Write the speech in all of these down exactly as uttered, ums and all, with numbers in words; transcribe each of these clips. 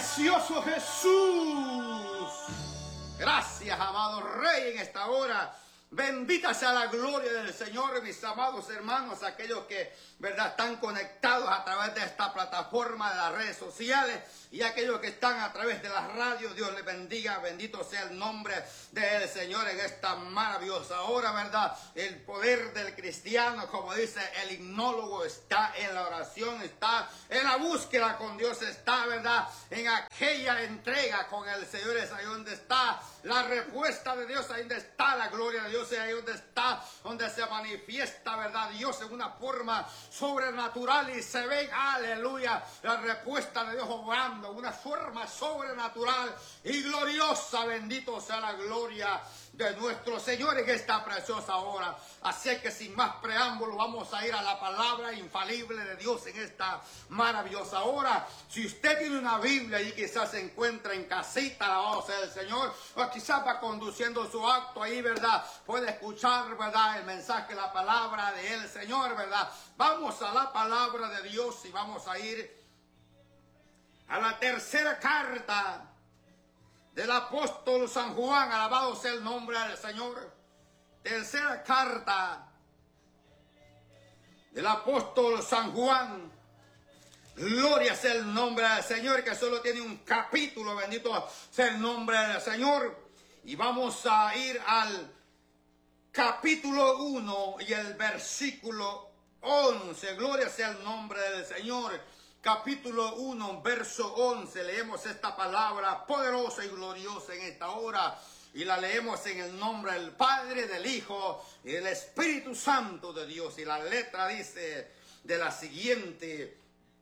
Precioso Jesús. Gracias, amado Rey, en esta hora. Bendita sea la gloria del Señor, mis amados hermanos, aquellos que, verdad, están conectados a través de esta plataforma de las redes sociales y aquellos que están a través de las radios. Dios les bendiga, bendito sea el nombre del Señor en esta maravillosa hora, verdad. El poder del cristiano, como dice el himnólogo, está en la oración, está en la búsqueda con Dios, está, verdad, en aquella entrega con el Señor. Es ahí donde está la respuesta de Dios, ahí donde está la gloria de Dios. Ahí donde está, donde se manifiesta, verdad, Dios en una forma sobrenatural y se ve, aleluya, la respuesta de Dios obrando, una forma sobrenatural y gloriosa. Bendito sea la gloria de nuestro Señor en esta preciosa hora. Así que sin más preámbulos vamos a ir a la palabra infalible de Dios en esta maravillosa hora. Si usted tiene una Biblia y quizás se encuentra en casita, alabado sea el Señor, o quizás va conduciendo su acto ahí, verdad, puede escuchar, verdad, el mensaje, la palabra de el Señor, verdad. Vamos a la palabra de Dios y vamos a ir a la tercera carta del apóstol San Juan, alabado sea el nombre del Señor. Tercera carta del apóstol San Juan. Gloria sea el nombre del Señor, que solo tiene un capítulo. Bendito sea el nombre del Señor. Y vamos a ir al capítulo uno y el versículo once. Gloria sea el nombre del Señor. Capítulo uno, verso once, leemos esta palabra poderosa y gloriosa en esta hora, y la leemos en el nombre del Padre, del Hijo y del Espíritu Santo de Dios. Y la letra dice de la siguiente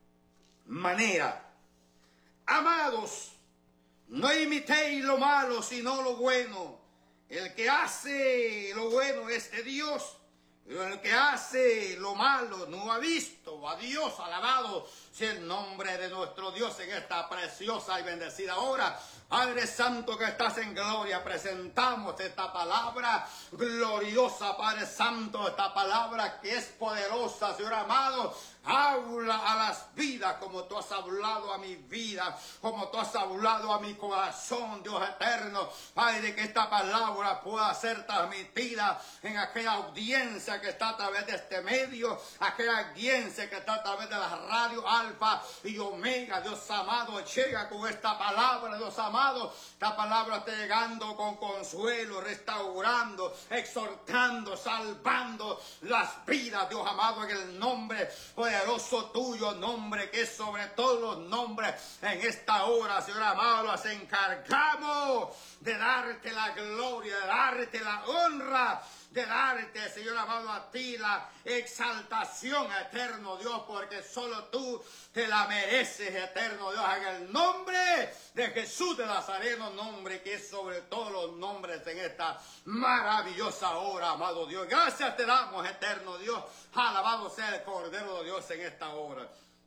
manera: amados, no imitéis lo malo, sino lo bueno. El que hace lo bueno es de Dios, pero el que hace lo malo no ha visto a Dios. Alabado sea el nombre de nuestro Dios en esta preciosa y bendecida hora. Padre Santo que estás en gloria, presentamos esta palabra gloriosa, Padre Santo, esta palabra que es poderosa, Señor amado. Habla a las vidas como tú has hablado a mi vida, como tú has hablado a mi corazón, Dios eterno. Padre, que esta palabra pueda ser transmitida en aquella audiencia que está a través de este medio, aquella audiencia que está a través de la radio Alfa y Omega. Dios amado, llega con esta palabra, Dios amado. Esta palabra está llegando con consuelo, restaurando, exhortando, salvando las vidas, Dios amado, en el nombre poderoso tuyo, nombre que es sobre todos los nombres. En esta hora, Señor amado, nos encargamos de darte la gloria, de darte la honra, de darte, Señor amado, a ti la exaltación, eterno Dios, porque solo tú te la mereces, eterno Dios, en el nombre de Jesús de Nazareno, nombre que es sobre todos los nombres en esta maravillosa hora, amado Dios. Gracias te damos, eterno Dios. Alabado sea el Cordero de Dios en esta hora.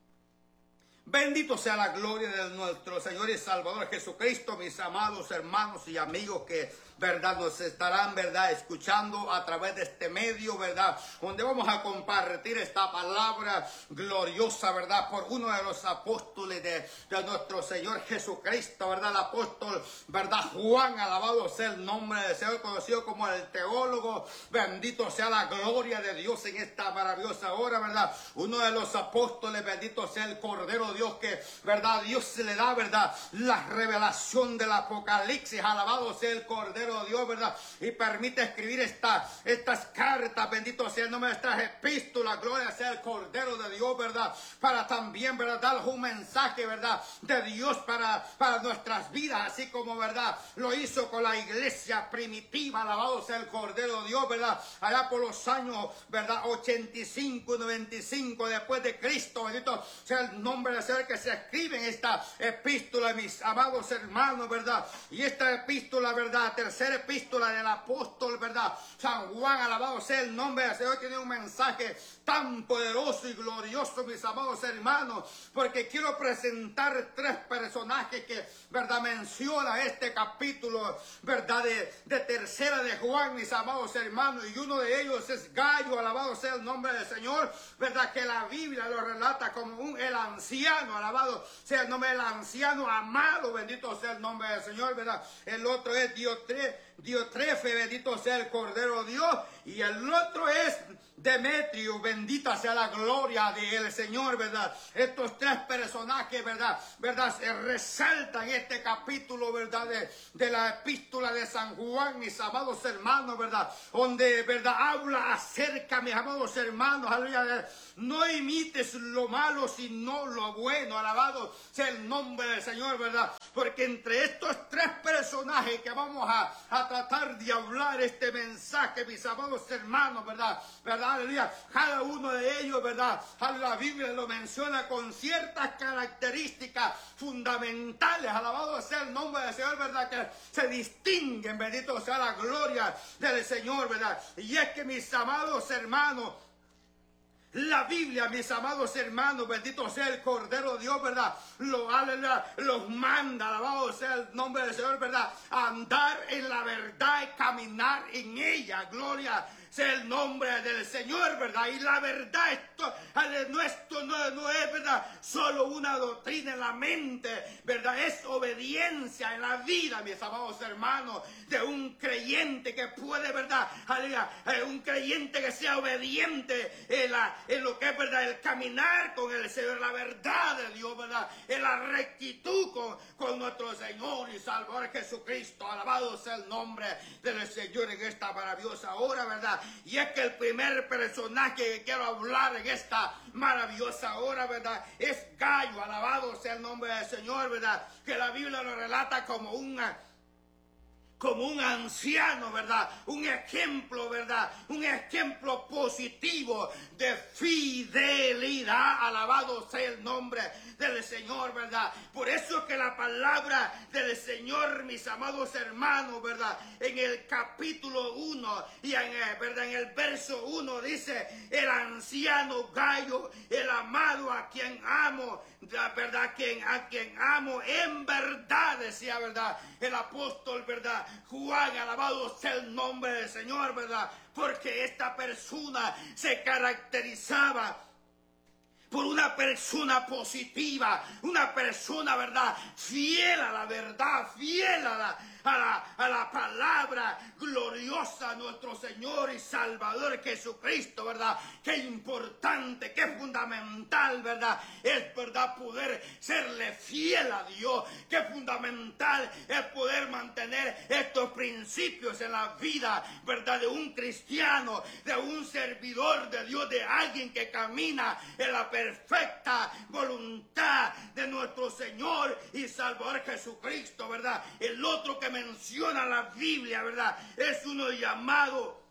Bendito sea la gloria de nuestro Señor y Salvador Jesucristo, mis amados hermanos y amigos que, verdad, nos estarán, verdad, escuchando a través de este medio, verdad, donde vamos a compartir esta palabra gloriosa, verdad, por uno de los apóstoles de, de nuestro Señor Jesucristo, verdad, el apóstol, verdad, Juan, alabado sea el nombre del Señor, conocido como el teólogo. Bendito sea la gloria de Dios en esta maravillosa hora, verdad, uno de los apóstoles, bendito sea el Cordero Dios, que, verdad, Dios se le da, verdad, la revelación del Apocalipsis. Alabado sea el Cordero de Dios, verdad, y permite escribir esta, estas cartas, bendito sea el nombre de estas epístolas, gloria sea el Cordero de Dios, verdad, para también, verdad, dar un mensaje, verdad, de Dios para, para nuestras vidas, así como, verdad, lo hizo con la iglesia primitiva. Alabado sea el Cordero de Dios, verdad, allá por los años, verdad, ochenta y cinco, noventa y cinco después de Cristo. Bendito sea el nombre de Señor que se escribe en esta epístola, mis amados hermanos, verdad, y esta epístola, verdad, tercera epístola del apóstol, verdad, San Juan, alabado sea el nombre del Señor, tiene un mensaje tan poderoso y glorioso, mis amados hermanos, porque quiero presentar tres personajes que, verdad, menciona este capítulo, verdad, de, de tercera de Juan, mis amados hermanos, y uno de ellos es Gallo, alabado sea el nombre del Señor, verdad, que la Biblia lo relata como un, el anciano anciano, alabado sea el nombre del anciano amado, bendito sea el nombre del Señor, ¿verdad? El otro es Diotre, Diotrefe, bendito sea el Cordero de Dios, y el otro es Demetrio, bendita sea la gloria del Señor, ¿verdad? Estos tres personajes, ¿verdad? ¿Verdad? Se resaltan en este capítulo, ¿verdad? De, de la epístola de San Juan, mis amados hermanos, ¿verdad? Donde, ¿verdad? Habla acerca, mis amados hermanos, aleluya, no imites lo malo, sino lo bueno, alabado sea el nombre del Señor, ¿verdad? Porque entre estos tres personajes que vamos a, a tratar de hablar este mensaje, mis amados hermanos, ¿verdad? ¿Verdad? Aleluya. Cada uno de ellos, ¿verdad? La Biblia lo menciona con ciertas características fundamentales, alabado sea el nombre del Señor, ¿verdad? Que se distinguen, bendito sea la gloria del Señor, ¿verdad? Y es que, mis amados hermanos, la Biblia, mis amados hermanos, bendito sea el Cordero de Dios, ¿verdad? Lo, aleluya, los manda, alabado sea el nombre del Señor, ¿verdad? A andar en la verdad y caminar en ella, gloria sea el nombre del Señor, ¿verdad? Y la verdad, esto, esto no, no es, ¿verdad? Solo una doctrina en la mente, ¿verdad? Es obediencia en la vida, mis amados hermanos, de un creyente que puede, ¿verdad? Aleluya, un creyente que sea obediente en, la, en lo que es, ¿verdad? El caminar con el Señor, la verdad de Dios, ¿verdad? En la rectitud con, con nuestro Señor y Salvador Jesucristo. Alabado sea el nombre del Señor en esta maravillosa hora, ¿verdad? Y es que el primer personaje que quiero hablar en esta maravillosa hora, ¿verdad? Es Gayo, alabado sea el nombre del Señor, ¿verdad? Que la Biblia lo relata como una... como un anciano, ¿verdad? Un ejemplo, ¿verdad? Un ejemplo positivo de fidelidad. Alabado sea el nombre del Señor, ¿verdad? Por eso es que la palabra del Señor, mis amados hermanos, ¿verdad? En el capítulo uno y en el, ¿verdad? En el verso uno dice, el anciano Gayo, el amado a quien amo, la verdad, quien, a quien amo, en verdad, decía, ¿verdad? El apóstol, ¿verdad? Juan, alabado sea el nombre del Señor, ¿verdad? Porque esta persona se caracterizaba por una persona positiva, una persona, ¿verdad? Fiel a la verdad, fiel a la, a la, a la palabra gloriosa de nuestro Señor y Salvador Jesucristo, ¿verdad? Qué importante, qué fundamental, ¿verdad? Es, ¿verdad? Poder serle fiel a Dios. Qué fundamental es poder mantener estos principios en la vida, ¿verdad? De un cristiano, de un servidor de Dios, de alguien que camina en la perfecta voluntad de nuestro Señor y Salvador Jesucristo, ¿verdad? El otro que menciona la Biblia, ¿verdad? Es uno llamado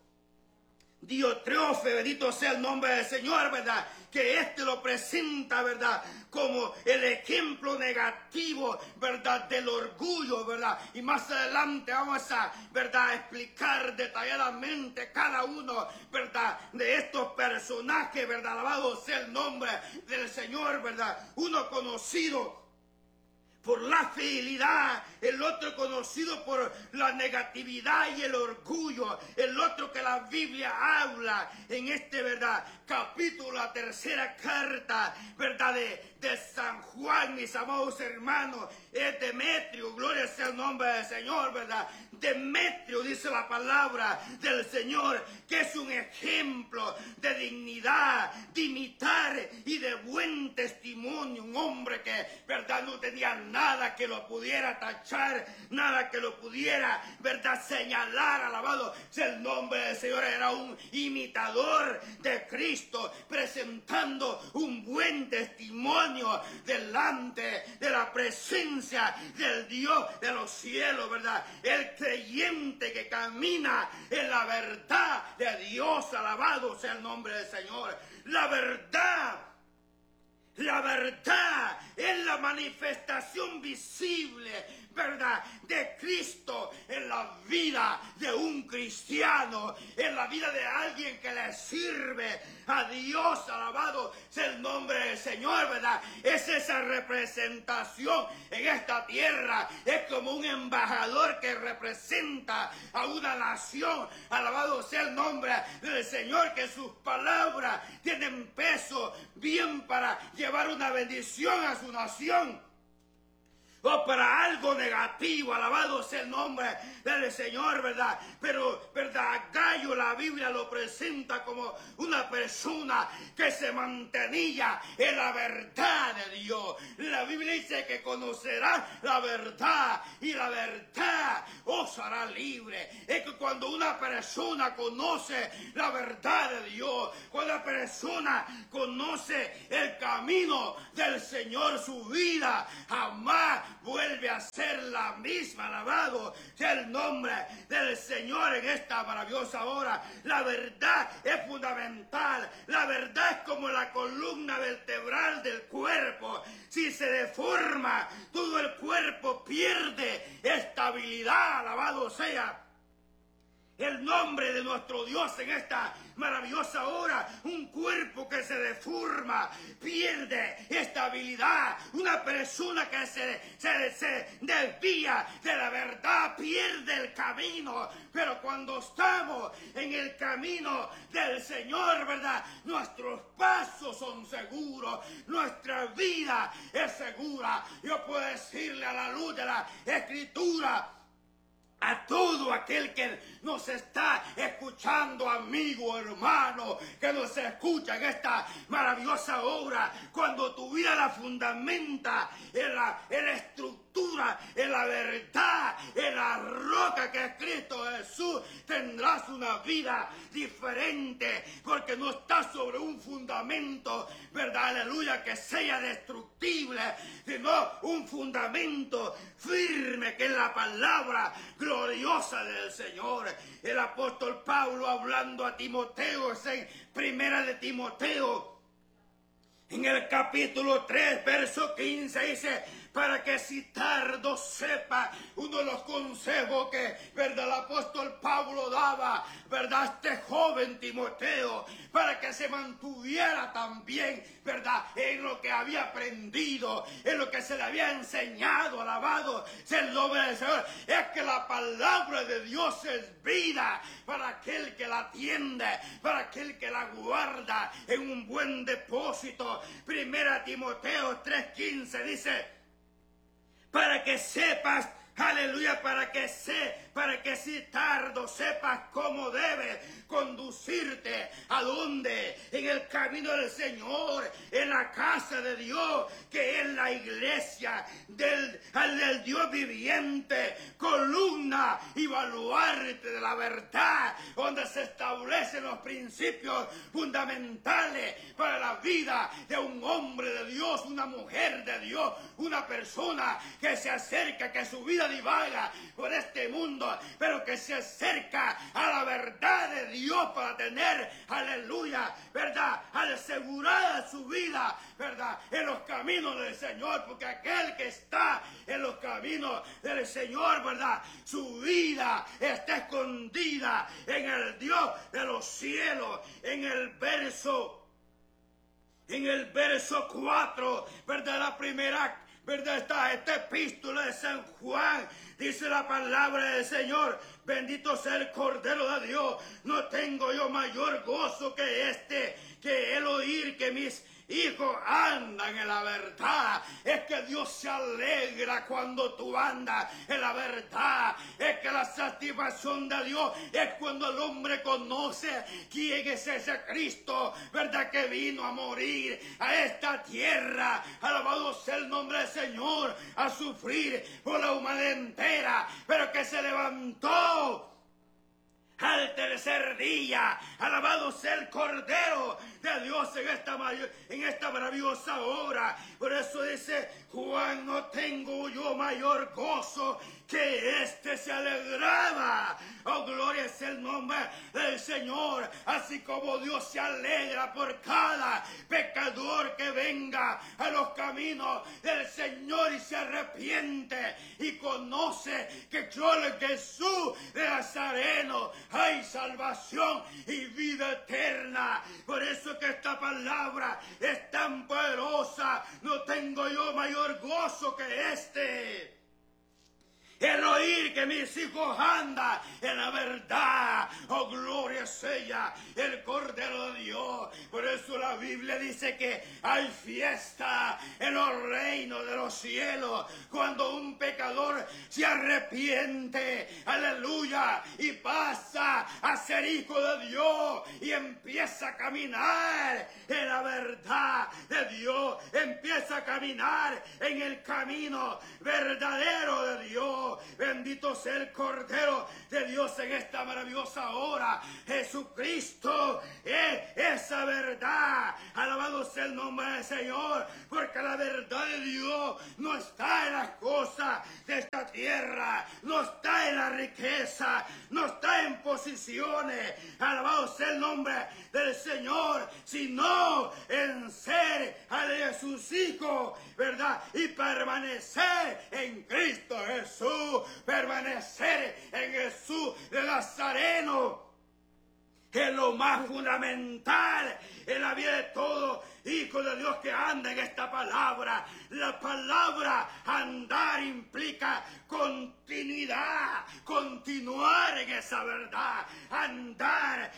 Diotrefe, bendito sea el nombre del Señor, ¿verdad? Que este lo presenta, ¿verdad? Como el ejemplo negativo, ¿verdad? Del orgullo, ¿verdad? Y más adelante vamos a, ¿verdad? Explicar detalladamente cada uno, ¿verdad? De estos personajes, ¿verdad? Alabado sea el nombre del Señor, ¿verdad? Uno conocido por la fidelidad, el otro conocido por la negatividad y el orgullo, el otro que la Biblia habla en este, ¿verdad? Capítulo, la tercera carta, ¿verdad? De, de San Juan, mis amados hermanos, es Demetrio, gloria sea el nombre del Señor, ¿verdad? Demetrio, dice la palabra del Señor, que es un ejemplo de dignidad, de imitar y de buen testimonio, un hombre que, ¿verdad? No tenía nada que lo pudiera tachar, nada que lo pudiera, ¿verdad? Señalar, alabado sea el nombre del Señor. Era un imitador de Cristo, presentando un buen testimonio delante de la presencia del Dios de los cielos, ¿verdad? El creyente que camina en la verdad de Dios, alabado sea el nombre del Señor. La verdad, la verdad es la manifestación visible, ¿verdad? De Cristo en la vida de un cristiano, en la vida de alguien que le sirve a Dios, alabado sea el nombre del Señor, ¿verdad? Es esa representación en esta tierra, es como un embajador que representa a una nación, alabado sea el nombre del Señor, que sus palabras tienen peso bien para llevar llevar una bendición a su nación, o para algo negativo. Alabado sea el nombre del Señor, ¿verdad? Pero, ¿verdad? Gallo, la Biblia lo presenta como una persona que se mantenía en la verdad de Dios. La Biblia dice que conocerá la verdad y la verdad os hará libre. Es que cuando una persona conoce la verdad de Dios, cuando la persona conoce el camino del Señor, su vida jamás vuelve a ser la misma. Alabado sea el nombre del Señor en esta maravillosa hora. La verdad es fundamental. La verdad es como la columna vertebral del cuerpo. Si se deforma, todo el cuerpo pierde estabilidad. Alabado sea el nombre de nuestro Dios en esta maravillosa hora. Un cuerpo que se deforma pierde estabilidad. Una persona que se, se, se desvía de la verdad pierde el camino. Pero cuando estamos en el camino del Señor, ¿verdad? Nuestros pasos son seguros. Nuestra vida es segura. Yo puedo decirle a la luz de la Escritura, a todo aquel que nos está escuchando, amigo, hermano, que nos escucha en esta maravillosa hora, cuando tu vida la fundamenta en la, en la estructura, en la verdad, en la roca que es Cristo Jesús, tendrás una vida diferente, porque no estás sobre un fundamento, ¿verdad? Aleluya, que sea destructible, sino un fundamento firme, que es la palabra gloriosa del Señor. El apóstol Pablo, hablando a Timoteo, es en primera de Timoteo, en el capítulo tres, verso quince, dice: para que si tardo sepa, uno de los consejos que, ¿verdad?, el apóstol Pablo daba, ¿verdad?, a este joven Timoteo, para que se mantuviera también, ¿verdad?, en lo que había aprendido, en lo que se le había enseñado. Alabado sea el nombre del Señor. Es que la palabra de Dios es vida para aquel que la atiende, para aquel que la guarda en un buen depósito. Primera Timoteo tres quince dice: para que sepas, aleluya, para que sé, para que si tardo sepas cómo debes conducirte, a dónde, en el camino del Señor, en la casa de Dios, que es la iglesia del, del Dios viviente, columna y baluarte de la verdad, donde se establecen los principios fundamentales para la vida de un hombre de Dios, una mujer de Dios, una persona que se acerca, que su vida divaga por este mundo, pero que se acerca a la verdad de Dios para tener, aleluya, verdad, asegurada su vida, verdad, en los caminos del Señor, porque aquel que está en los caminos del Señor, verdad, su vida está escondida en el Dios de los cielos. En el verso, en el verso cuatro, verdad, la primera, verdad, está esta epístola de San Juan. Dice la palabra del Señor: bendito sea el Cordero de Dios. No tengo yo mayor gozo que este, que el oír que mis hijos andan en la verdad. Es que Dios se alegra cuando tú andas en la verdad. Es que la satisfacción de Dios es cuando el hombre conoce quién es ese Cristo, verdad, que vino a morir a esta tierra, alabado sea el nombre del Señor, a sufrir por la humanidad entera, pero que se levantó al tercer día. Alabado sea el Cordero de Dios en esta, en esta maravillosa hora. Por eso dice Juan: no tengo yo mayor gozo que este se alegraba. Oh, gloria es el nombre del Señor. Así como Dios se alegra por cada pecador que venga a los caminos del Señor y se arrepiente y conoce que yo, el Jesús de Nazareno, hay salvación y vida eterna. Por eso que esta palabra es tan poderosa. No tengo yo mayor gozo que este. el oír que mis hijos andan en la verdad. Oh, gloria sea el Cordero de Dios. Por eso la Biblia dice que hay fiesta en los reinos de los cielos cuando un pecador se arrepiente, aleluya, y pasa a ser hijo de Dios y empieza a caminar en la verdad de Dios, empieza a caminar en el camino verdadero de Dios. Bendito sea el Cordero de Dios en esta maravillosa hora. Jesucristo es esa verdad. Alabado sea el nombre del Señor, porque la verdad de Dios no está en las cosas de esta tierra, no está en la riqueza, no está en posiciones. Alabado sea el nombre del Señor, sino en ser de sus hijos, ¿verdad? Y permanecer en Cristo Jesús, permanecer en Jesús de Nazareno, que es lo más fundamental en la vida de todo hijo de Dios que anda en esta palabra. La palabra andar implica continuidad, continuar en esa verdad, andar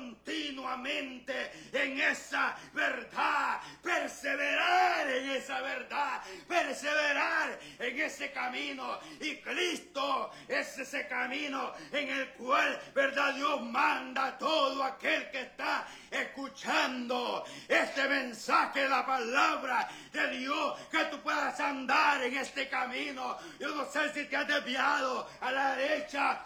continuamente en esa verdad, perseverar en esa verdad, perseverar en ese camino. Y Cristo es ese camino en el cual, verdad, Dios manda a todo aquel que está escuchando este mensaje de la palabra de Dios, que tú puedas andar en este camino. Yo no sé si te has desviado a la derecha,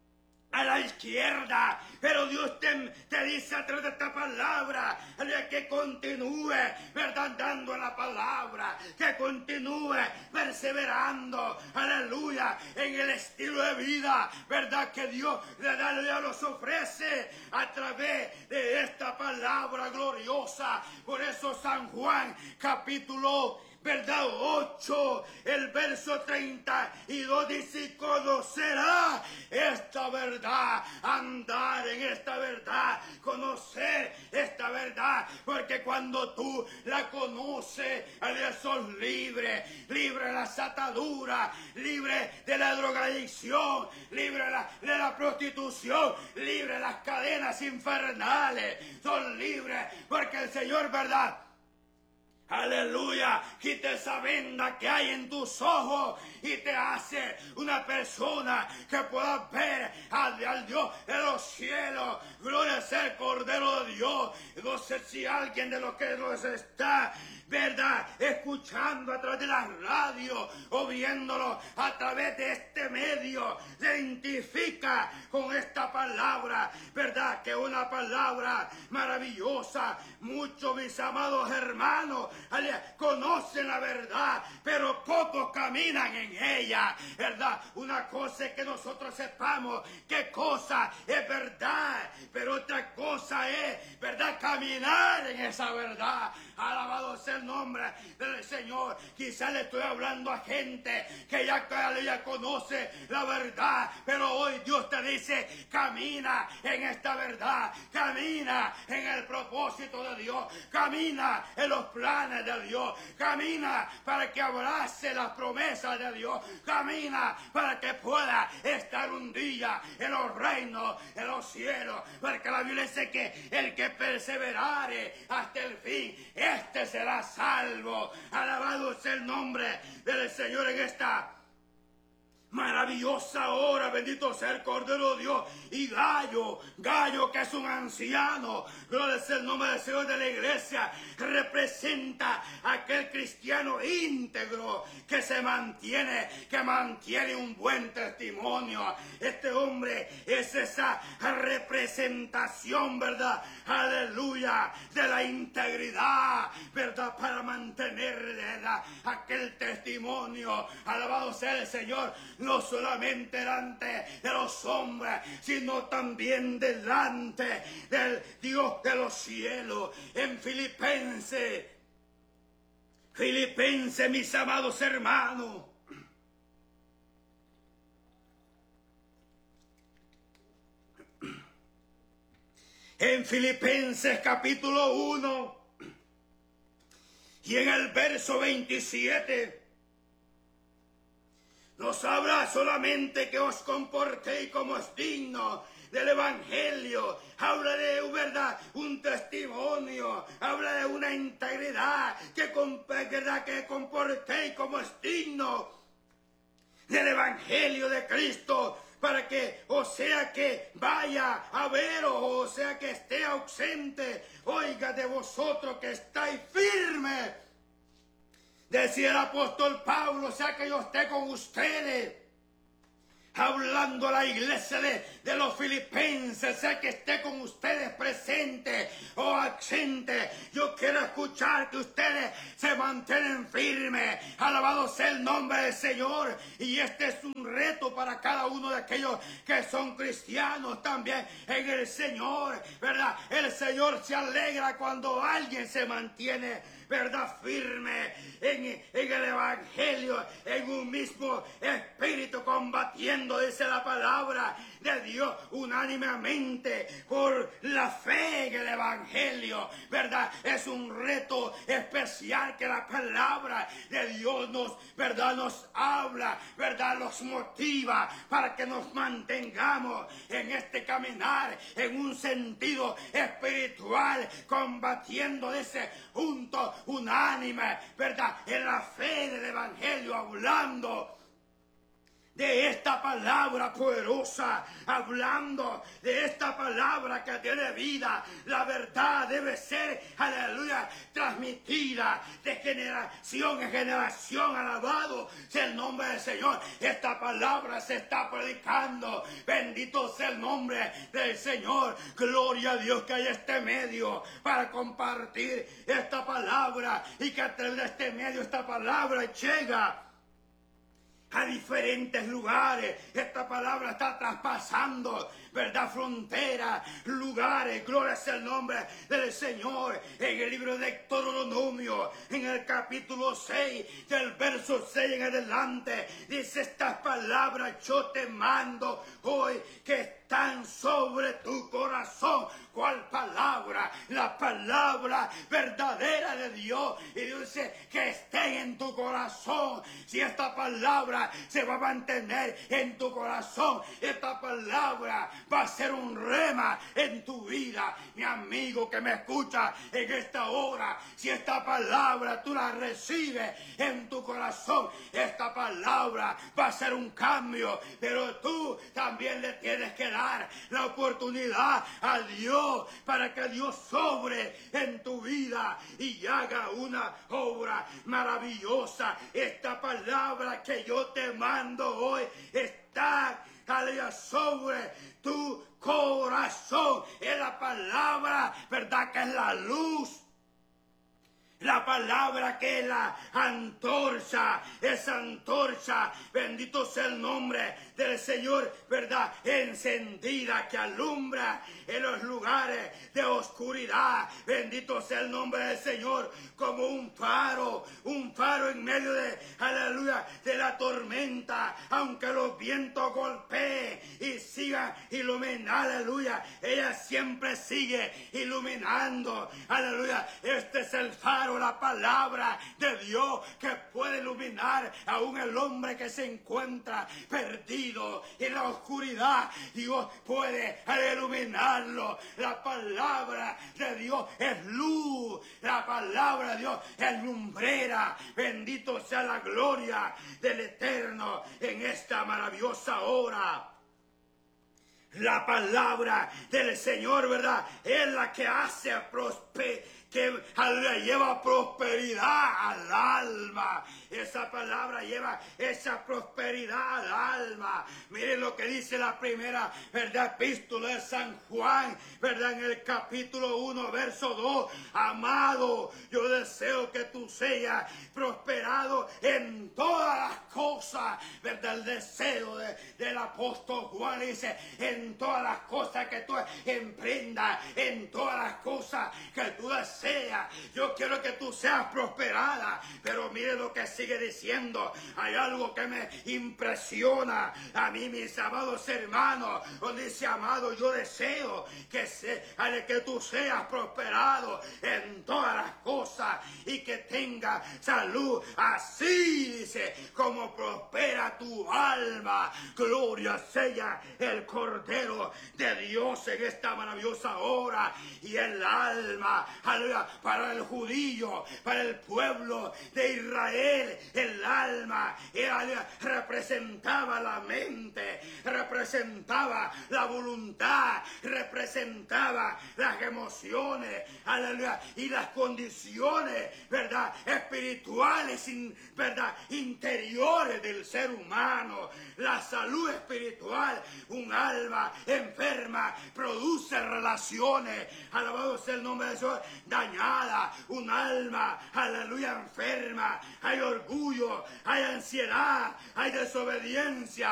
a la izquierda, pero Dios te, te dice a través de esta palabra que continúe, ¿verdad?, dando en la palabra, que continúe perseverando, aleluya, en el estilo de vida, ¿verdad?, que Dios le da, le nos ofrece a través de esta palabra gloriosa. Por eso San Juan capítulo, ¿verdad?, ocho, el verso treinta y dos dice: conocerá esta verdad, andar en esta verdad, conocer esta verdad, porque cuando tú la conoces, sos libre, libre de las ataduras, libre de la drogadicción, libre de la, de la prostitución, libre de las cadenas infernales, son libres, porque el Señor, ¿verdad?, aleluya, quita esa venda que hay en tus ojos y te hace una persona que pueda ver al, al Dios de los cielos. Gloria sea el Cordero de Dios. No sé si alguien de los que nos está, ¿verdad?, escuchando a través de la radio o viéndolo a través de este medio, se identifica con esta palabra, ¿verdad?, que es una palabra maravillosa. Muchos, mis amados hermanos, conocen la verdad, pero pocos caminan en ella, ¿verdad? Una cosa es que nosotros sepamos qué cosa es verdad, pero otra cosa es, ¿verdad?, caminar en esa verdad. Alabado sea el nombre del Señor. Quizás le estoy hablando a gente que ya, ya conoce la verdad, pero hoy Dios te dice: camina en esta verdad, camina en el propósito de Dios, camina en los planes de Dios, camina para que abrace las promesas de Dios, camina para que pueda estar un día en los reinos de los cielos, porque la Biblia dice que el que perseverare hasta el fin, este será salvo. Alabado sea el nombre del Señor en esta maravillosa hora. Bendito sea el Cordero de Dios. Y Gallo, Gallo, que es un anciano, gloria sea el nombre del Señor de la iglesia, representa a aquel cristiano íntegro que se mantiene, que mantiene un buen testimonio. Este hombre es esa representación, ¿verdad?, aleluya, de la integridad, ¿verdad?, para mantener, ¿verdad?, aquel testimonio. Alabado sea el Señor, no solamente delante de los hombres, sino también delante del Dios de los cielos. En Filipenses, Filipenses, mis amados hermanos, en Filipenses capítulo uno y en el verso veintisiete, nos habla solamente que os comportéis como es digno del Evangelio, habla de verdad, un testimonio, habla de una integridad, que, verdad, que comportéis como es digno del Evangelio de Cristo, para que, o sea que vaya a veros, o sea que esté ausente, oiga de vosotros que estáis firmes. Decía el apóstol Pablo, o sea que yo esté con ustedes, hablando a la iglesia de, de los filipenses, sea que esté con ustedes presente o ausente. Yo quiero escuchar que ustedes se mantienen firmes. Alabado sea el nombre del Señor. Y este es un reto para cada uno de aquellos que son cristianos también en el Señor, ¿verdad? El Señor se alegra cuando alguien se mantiene, ¿verdad?, firme en, en el Evangelio, en un mismo espíritu, combatiendo, dice la palabra de Dios, unánimemente por la fe en el Evangelio, ¿verdad? Es un reto especial que la palabra de Dios nos, ¿verdad?, nos habla, ¿verdad?, nos motiva para que nos mantengamos en este caminar, en un sentido espiritual, combatiendo ese junto, unánime, ¿verdad?, en la fe del Evangelio, hablando de esta palabra poderosa, hablando de esta palabra que tiene vida. La verdad debe ser, aleluya, transmitida de generación en generación. Alabado sea el nombre del Señor. Esta palabra se está predicando. Bendito sea el nombre del Señor. Gloria a Dios que hay este medio para compartir esta palabra, y que a través de este medio esta palabra llega a diferentes lugares. Esta palabra está traspasando, ¿verdad?, fronteras, lugares. Gloria sea el nombre del Señor. En el libro de Deuteronomio, en el capítulo seis, del verso seis en adelante, dice estas palabras: yo te mando hoy que están sobre tu corazón. ¿Cuál palabra? La palabra verdadera de Dios. Y dice que estén en tu corazón. Si esta palabra se va a mantener en tu corazón, esta palabra va a ser un rema en tu vida. Mi amigo que me escucha en esta hora, si esta palabra tú la recibes en tu corazón, esta palabra va a ser un cambio. Pero tú también le tienes que dar la oportunidad a Dios para que Dios sobre en tu vida y haga una obra maravillosa. Esta palabra que yo te mando hoy está, aleluya, sobre tu corazón. Es la palabra, ¿verdad?, que es la luz. La palabra que es la antorcha, esa antorcha, bendito sea el nombre del Señor, ¿verdad?, encendida, que alumbra en los lugares de oscuridad. Bendito sea el nombre del Señor, como un faro, un faro en medio de, aleluya, de la tormenta. Aunque los vientos golpeen y sigan iluminando, aleluya, ella siempre sigue iluminando, aleluya. Este es el faro, la palabra de Dios, que puede iluminar aún el hombre que se encuentra perdido en la oscuridad. Dios puede iluminarlo. La palabra de Dios es luz. La palabra de Dios es lumbrera. Bendito sea la gloria del Eterno en esta maravillosa hora. La palabra del Señor, ¿verdad?, es la que hace prosperar, que lleva prosperidad al alma. Esa palabra lleva esa prosperidad al alma. Miren lo que dice la primera, ¿verdad?, epístola de San Juan, ¿verdad?, en el capítulo uno, verso dos. Amado, yo deseo que tú seas prosperado en todas las cosas, ¿verdad? El deseo de, del apóstol Juan dice: en todas las cosas que tú emprendas, en todas las cosas que tú deseas. Yo quiero que tú seas prosperada. Pero mire lo que sigue diciendo. Hay algo que me impresiona a mí, mis amados hermanos. Donde dice: amado, yo deseo que, se, que tú seas prosperado en todas las cosas y que tenga salud, así dice, como prospera tu alma. Gloria sea el Cordero de Dios en esta maravillosa hora. Y el alma, aleluya, para el judío, para el pueblo de Israel, el alma aleluya, representaba la mente, representaba la voluntad, representaba las emociones, aleluya, y las condiciones, ¿verdad?, espirituales, ¿verdad?, interiores del ser humano. La salud espiritual, un alma enferma produce relaciones, alabado sea el nombre de Dios, dañada, un alma, aleluya, enferma, hay orgullo, hay ansiedad, hay desobediencia,